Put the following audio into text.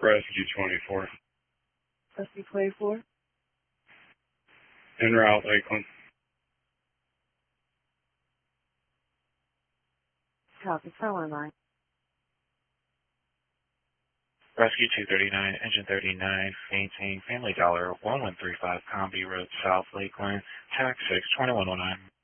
Rescue 24. Rescue 24. En route, Lakeland. Copy, power line. Rescue 239, Engine 39, fainting, Family Dollar, 1135 Combi Road, South Lakeland, TAC 6, 2109.